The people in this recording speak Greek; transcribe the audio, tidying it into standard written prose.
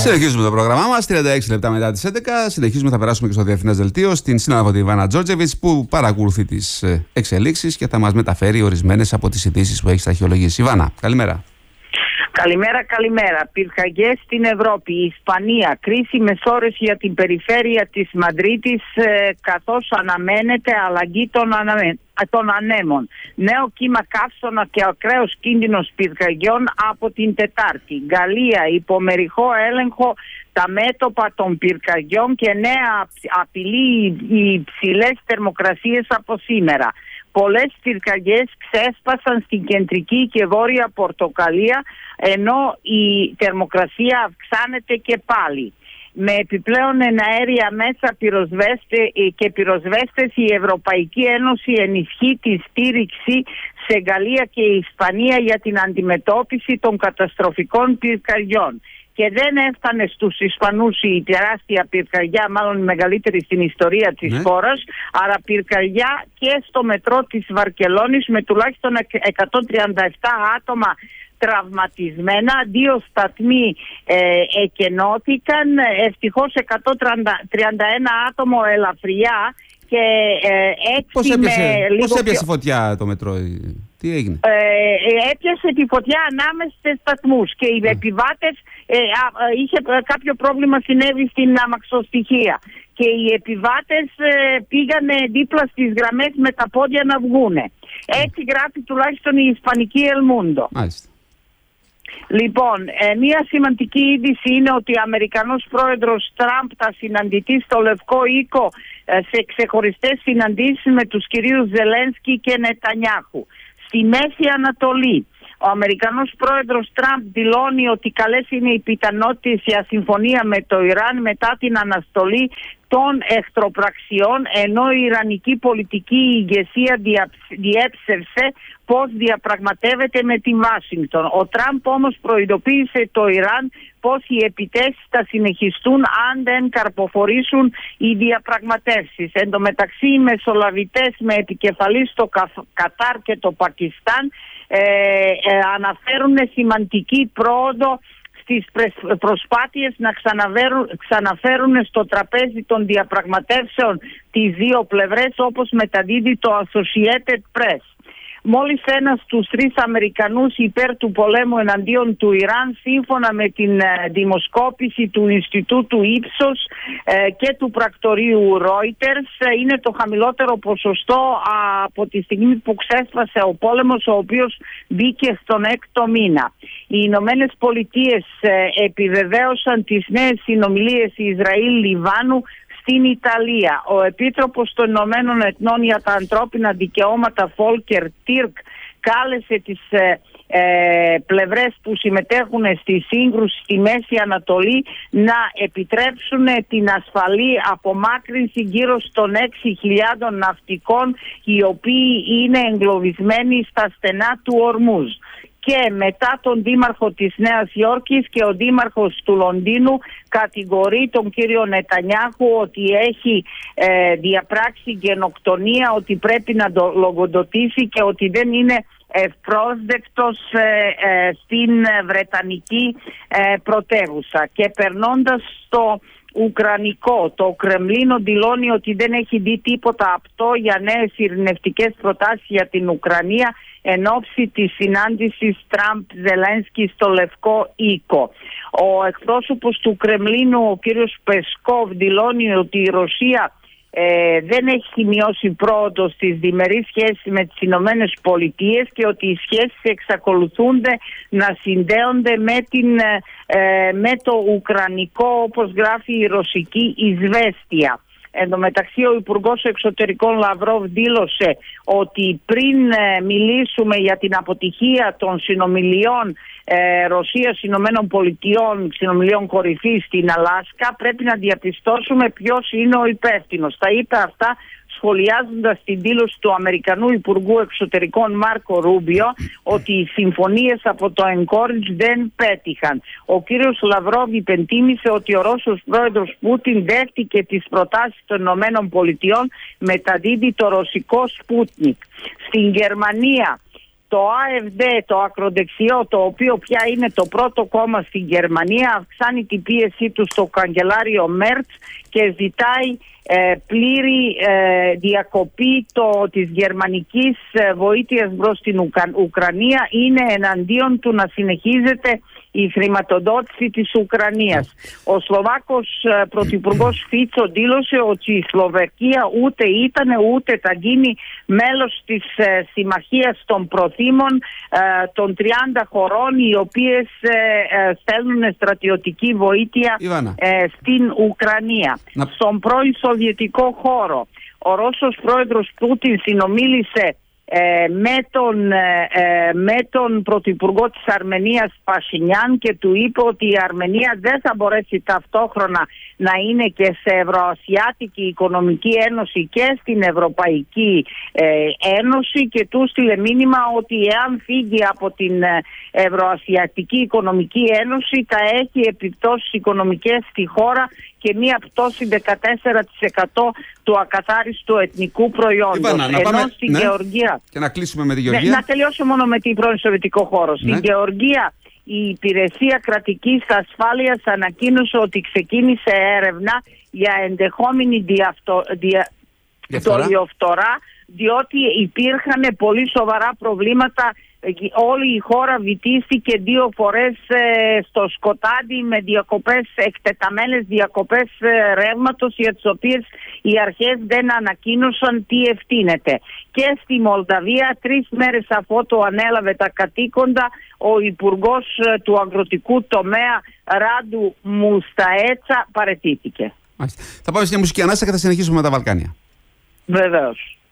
Συνεχίζουμε το πρόγραμμά μας. 36 λεπτά μετά τις 11. Συνεχίζουμε, θα περάσουμε και στο Διεθνές Δελτίο στην συνάδελφο τη Ιβάνα Τζόρτζεβιτς, που παρακολουθεί τις εξελίξεις και θα μας μεταφέρει ορισμένες από τις ειδήσεις που έχει σταχυολογήσει. Ιβάνα, καλημέρα. Καλημέρα. Πυρκαγιές στην Ευρώπη. Η Ισπανία, κρίσιμες ώρες για την περιφέρεια της Μαδρίτης, καθώς αναμένεται αλλαγή των ανέμων. Νέο κύμα καύσωνα και ακραίος κίνδυνος πυρκαγιών από την Τετάρτη. Γαλλία, υπομερικό έλεγχο τα μέτωπα των πυρκαγιών και νέα απειλή οι υψηλές θερμοκρασίες από σήμερα. Πολλές πυρκαγιές ξέσπασαν στην κεντρική και βόρεια Πορτοκαλία, ενώ η θερμοκρασία αυξάνεται και πάλι. Με επιπλέον εναέρια μέσα πυροσβέστες, η Ευρωπαϊκή Ένωση ενισχύει τη στήριξη σε Γαλλία και Ισπανία για την αντιμετώπιση των καταστροφικών πυρκαγιών. Και δεν έφτανε στους Ισπανούς η τεράστια πυρκαγιά, μάλλον η μεγαλύτερη στην ιστορία της χώρας, αλλά πυρκαγιά και στο μετρό της Βαρκελόνης, με τουλάχιστον 137 άτομα τραυματισμένα. 2 σταθμοί εκενώθηκαν, ευτυχώς 131 άτομο ελαφριά και 6 Πώς έπιασε φωτιά το μετρό? Τι έγινε? Έπιασε τη φωτιά ανάμεσα στους σταθμούς και οι επιβάτες, είχε κάποιο πρόβλημα, συνέβη στην αμαξοστοιχεία και οι επιβάτες πήγανε δίπλα στις γραμμές με τα πόδια να βγούνε. Έτσι γράφει τουλάχιστον η Ισπανική Ελμούντο. Μάλιστα. Λοιπόν, μια σημαντική είδηση είναι ότι ο Αμερικανός πρόεδρος Τραμπ θα συναντηθεί στο Λευκό Οίκο σε ξεχωριστές συναντήσεις με τους κυρίους Ζελένσκι και Νετανιάχου. Στη Μέση Ανατολή, ο Αμερικανός πρόεδρος Τραμπ δηλώνει ότι καλές είναι οι πιθανότητες για συμφωνία με το Ιράν μετά την αναστολή των εχθροπραξιών, ενώ η ιρανική πολιτική ηγεσία διέψευσε πώς διαπραγματεύεται με τη Βάσιγκτον. Ο Τραμπ όμως προειδοποίησε το Ιράν πως οι επιθέσεις θα συνεχιστούν αν δεν καρποφορήσουν οι διαπραγματεύσεις. Εν τω μεταξύ, οι μεσολαβητές με επικεφαλής το Κατάρ και το Πακιστάν αναφέρουν σημαντική πρόοδο στις προσπάθειες να ξαναφέρουν στο τραπέζι των διαπραγματεύσεων τις δύο πλευρές, όπως μεταδίδει το Associated Press. Μόλις ένας στους 3 Αμερικανούς υπέρ του πολέμου εναντίον του Ιράν, σύμφωνα με την δημοσκόπηση του Ινστιτούτου Ipsos και του πρακτορείου Reuters, είναι το χαμηλότερο ποσοστό από τη στιγμή που ξέσπασε ο πόλεμος, ο οποίος μπήκε στον 6ο μήνα. Οι Ηνωμένες Πολιτείες επιβεβαίωσαν τις νέες συνομιλίες Ισραήλ-Λιβάνου στην Ιταλία. Ο Επίτροπος των Ηνωμένων Εθνών για τα ανθρώπινα δικαιώματα Φόλκερ Τίρκ κάλεσε τις πλευρές που συμμετέχουν στη σύγκρουση στη Μέση Ανατολή να επιτρέψουν την ασφαλή απομάκρυνση γύρω των 6.000 ναυτικών, οι οποίοι είναι εγκλωβισμένοι στα στενά του Ορμούζ. Και μετά τον δήμαρχο της Νέας Υόρκης και ο δήμαρχος του Λονδίνου κατηγορεί τον κύριο Νετανιάχου ότι έχει διαπράξει γενοκτονία, ότι πρέπει να το λογοδοτήσει και ότι δεν είναι ευπρόσδεκτος στην Βρετανική πρωτεύουσα. Και περνώντας στο Ουκρανικό, το Κρεμλίνο δηλώνει ότι δεν έχει δει τίποτα απτό για νέες ειρηνευτικές προτάσεις για την Ουκρανία εν ώψη της συνάντησης Τραμπ-Ζελένσκι στο Λευκό Οίκο. Ο εκπρόσωπος του Κρεμλίνου, ο κύριος Πεσκόβ, δηλώνει ότι η Ρωσία δεν έχει σημειώσει πρόοδο στις διμερείς σχέσεις με τις Ηνωμένες Πολιτείες και ότι οι σχέσεις εξακολουθούνται να συνδέονται με το Ουκρανικό, όπως γράφει η ρωσική Ισβέστια. Εν τω μεταξύ, ο Υπουργός Εξωτερικών Λαυρόβ δήλωσε ότι πριν μιλήσουμε για την αποτυχία των συνομιλιών Ρωσίας-Ηνωμένων Πολιτειών, συνομιλιών κορυφής στην Αλάσκα, πρέπει να διαπιστώσουμε ποιος είναι ο υπεύθυνος. Τα είπε αυτά σχολιάζοντας την δήλωση του Αμερικανού Υπουργού Εξωτερικών Μάρκο Ρούμπιο ότι οι συμφωνίες από το Anchorage δεν πέτυχαν. Ο κύριος Λαυρόβ υπενθύμησε ότι ο Ρώσος πρόεδρος Πούτιν δέχτηκε τις προτάσεις των Ηνωμένων Πολιτειών, μεταδίδει το ρωσικό Σπούτνικ. Στην Γερμανία, το AfD, το ακροδεξιό, το οποίο πια είναι το πρώτο κόμμα στην Γερμανία, αυξάνει την πίεσή του στο καγκελάριο Μέρτς και ζητάει πλήρη διακοπή της γερμανικής βοήθειας προς την Ουκρανία. Είναι εναντίον του να συνεχίζεται η χρηματοδότηση της Ουκρανίας. Ο Σλοβάκος πρωθυπουργός Φίτσο δήλωσε ότι η Σλοβακία ούτε ήταν ούτε θα γίνει μέλος της συμμαχίας των προθήμων των 30 χωρών, οι οποίες στέλνουν στρατιωτική βοήθεια στην Ουκρανία. Στον πρώην Σοβιετικό χώρο, ο Ρώσος πρόεδρος Πούτιν συνομίλησε με τον πρωθυπουργό της Αρμενίας Πασινιάν και του είπε ότι η Αρμενία δεν θα μπορέσει ταυτόχρονα να είναι και σε Ευρωασιατική Οικονομική Ένωση και στην Ευρωπαϊκή Ένωση, και του στείλε μήνυμα ότι εάν φύγει από την Ευρωασιατική Οικονομική Ένωση θα έχει επιπτώσεις οικονομικές στη χώρα και μία πτώση 14% του ακαθάριστου εθνικού προϊόντος. Ενώ στην Γεωργία... Και να κλείσουμε με τη Γεωργία. Να τελειώσω μόνο με την πρώην Σοβιετικό χώρο. Στην Γεωργία η Υπηρεσία Κρατικής Ασφάλειας ανακοίνωσε ότι ξεκίνησε έρευνα για ενδεχόμενη διαφθορά, διότι υπήρχαν πολύ σοβαρά προβλήματα. Όλη η χώρα βυθίστηκε 2 φορές στο σκοτάδι με εκτεταμένες διακοπές ρεύματος, για τις οποίες οι αρχές δεν ανακοίνωσαν τι ευθύνεται. Και στη Μολδαβία, 3 μέρες αφού το ανέλαβε τα καθήκοντα, ο Υπουργός του Αγροτικού Τομέα Ράντου Μουσταέτσα παραιτήθηκε. Θα πάμε σε μια μουσική ανάσα και θα συνεχίσουμε με τα Βαλκάνια. Βεβαίως.